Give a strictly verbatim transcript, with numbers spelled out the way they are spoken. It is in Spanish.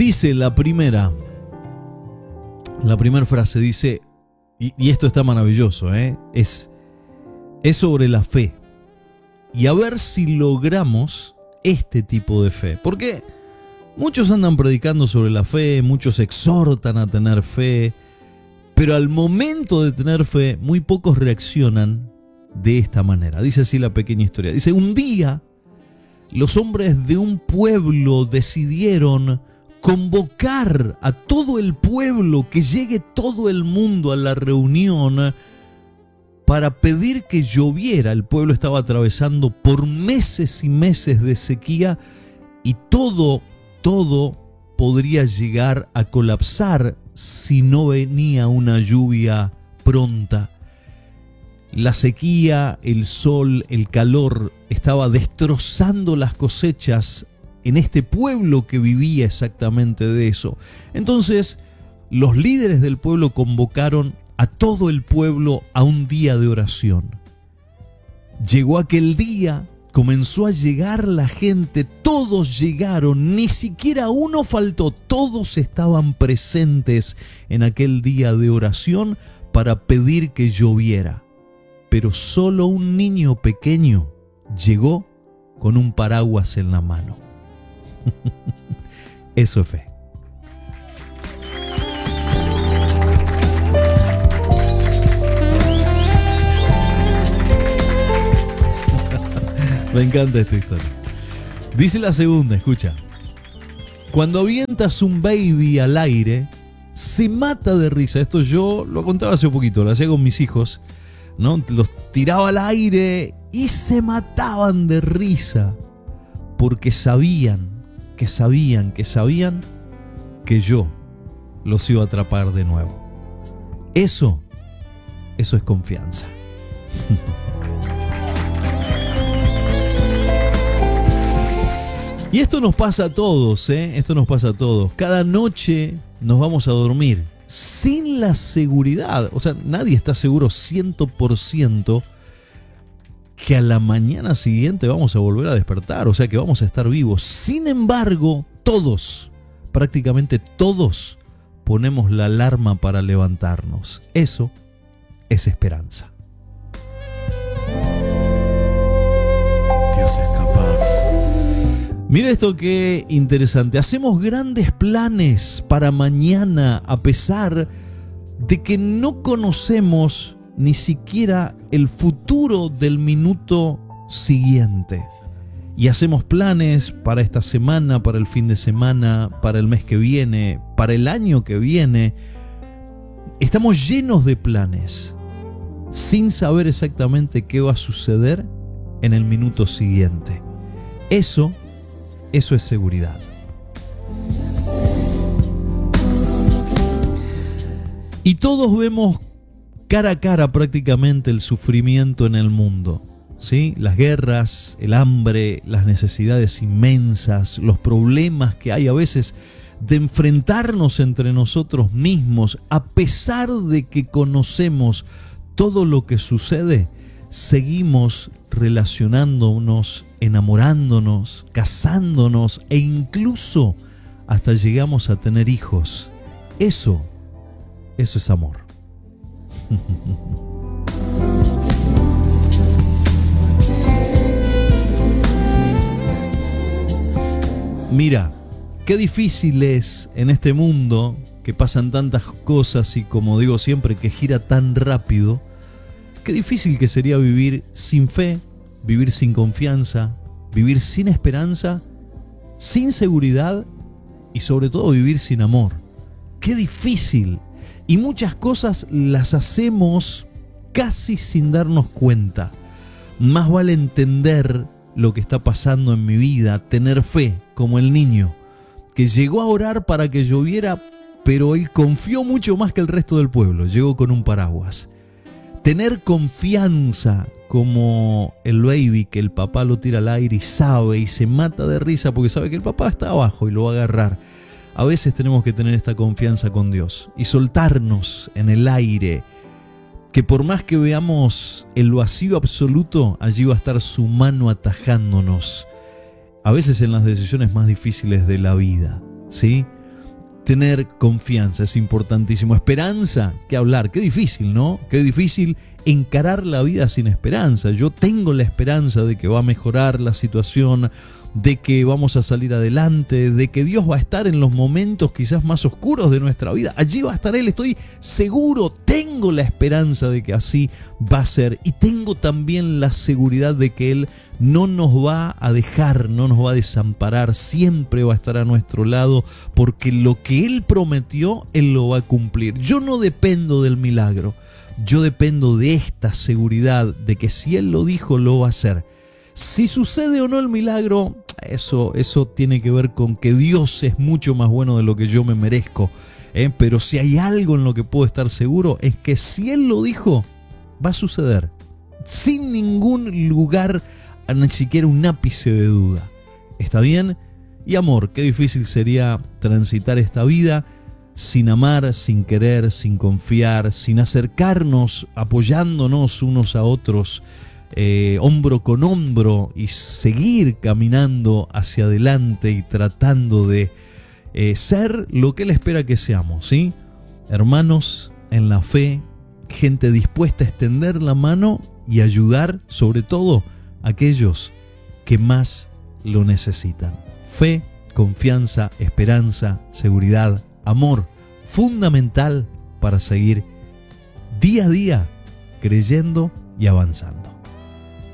Dice la primera, la primera frase dice, y, y esto está maravilloso, ¿eh? es, es sobre la fe. Y a ver si logramos este tipo de fe. Porque muchos andan predicando sobre la fe, muchos exhortan a tener fe, pero al momento de tener fe, muy pocos reaccionan de esta manera. Dice así la pequeña historia. Dice, un día los hombres de un pueblo decidieron convocar a todo el pueblo, que llegue todo el mundo a la reunión para pedir que lloviera. El pueblo estaba atravesando por meses y meses de sequía y todo, todo podría llegar a colapsar si no venía una lluvia pronta. La sequía, el sol, el calor estaba destrozando las cosechas en este pueblo que vivía exactamente de eso. Entonces, los líderes del pueblo convocaron a todo el pueblo a un día de oración. Llegó aquel día, comenzó a llegar la gente, todos llegaron, ni siquiera uno faltó, todos estaban presentes en aquel día de oración para pedir que lloviera. Pero solo un niño pequeño llegó con un paraguas en la mano. Eso es fe. Me encanta esta historia. Dice la segunda, escucha. Cuando avientas un baby al aire, se mata de risa. Esto yo lo contaba hace un poquito, lo hacía con mis hijos, ¿no? Los tiraba al aire y se mataban de risa porque sabían, que sabían, que sabían que yo los iba a atrapar de nuevo. Eso, eso es confianza. Y esto nos pasa a todos, ¿eh? Esto nos pasa a todos. Cada noche nos vamos a dormir sin la seguridad, o sea, nadie está seguro cien por ciento que a la mañana siguiente vamos a volver a despertar, o sea que vamos a estar vivos. Sin embargo, todos, prácticamente todos, ponemos la alarma para levantarnos. Eso es esperanza. Dios es capaz. Mira esto qué interesante. Hacemos grandes planes para mañana a pesar de que no conocemos ni siquiera el futuro del minuto siguiente. Y hacemos planes para esta semana, para el fin de semana, para el mes que viene, para el año que viene. Estamos llenos de planes, sin saber exactamente qué va a suceder en el minuto siguiente. Eso, eso es seguridad. Y todos vemos cara a cara prácticamente el sufrimiento en el mundo, ¿sí? Las guerras, el hambre, las necesidades inmensas, los problemas que hay a veces de enfrentarnos entre nosotros mismos. A pesar de que conocemos todo lo que sucede, seguimos relacionándonos, enamorándonos, casándonos e incluso hasta llegamos a tener hijos. Eso, eso es amor. Mira, qué difícil es en este mundo que pasan tantas cosas y, como digo siempre, que gira tan rápido. Qué difícil que sería vivir sin fe, vivir sin confianza, vivir sin esperanza, sin seguridad y sobre todo vivir sin amor. Qué difícil. Y muchas cosas las hacemos casi sin darnos cuenta. Más vale entender lo que está pasando en mi vida, tener fe, como el niño, que llegó a orar para que lloviera, pero él confió mucho más que el resto del pueblo, llegó con un paraguas. Tener confianza, como el baby, que el papá lo tira al aire y sabe y se mata de risa porque sabe que el papá está abajo y lo va a agarrar. A veces tenemos que tener esta confianza con Dios y soltarnos en el aire, que por más que veamos el vacío absoluto, allí va a estar su mano atajándonos, a veces en las decisiones más difíciles de la vida, ¿sí? tener confianza es importantísimo. Esperanza, qué hablar, qué difícil, ¿no? Qué difícil encarar la vida sin esperanza. Yo tengo la esperanza de que va a mejorar la situación, de que vamos a salir adelante, de que Dios va a estar en los momentos quizás más oscuros de nuestra vida. Allí va a estar Él, estoy seguro, tengo la esperanza de que así va a ser. Y tengo también la seguridad de que Él no nos va a dejar, no nos va a desamparar, siempre va a estar a nuestro lado, porque lo que Él prometió, Él lo va a cumplir. Yo no dependo del milagro, yo dependo de esta seguridad de que si Él lo dijo, lo va a hacer. Si sucede o no el milagro, eso, eso tiene que ver con que Dios es mucho más bueno de lo que yo me merezco. ¿eh? Pero si hay algo en lo que puedo estar seguro, es que si Él lo dijo, va a suceder. Sin ningún lugar, ni siquiera un ápice de duda. ¿Está bien? Y amor, qué difícil sería transitar esta vida sin amar, sin querer, sin confiar, sin acercarnos, apoyándonos unos a otros, Eh, hombro con hombro, y seguir caminando hacia adelante y tratando de eh, ser lo que Él espera que seamos, ¿sí? Hermanos en la fe, gente dispuesta a extender la mano y ayudar, sobre todo a aquellos que más lo necesitan. Fe, confianza, esperanza, seguridad, amor, fundamental para seguir día a día creyendo y avanzando.